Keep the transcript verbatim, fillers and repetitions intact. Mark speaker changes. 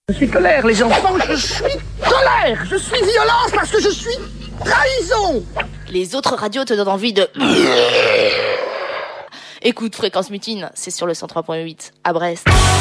Speaker 1: Je suis colère, les enfants, je suis colère. Je suis violence parce que je suis trahison.
Speaker 2: Les autres radios te donnent envie de... Écoute Fréquence Mutine, c'est sur le cent trois point huit à Brest.